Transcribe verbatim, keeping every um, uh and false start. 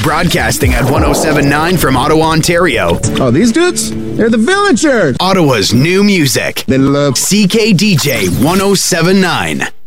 Broadcasting at one oh seven point nine from Ottawa, Ontario. Oh, these dudes? They're the Villagers. Ottawa's new music. They love C K D J one oh seven point nine.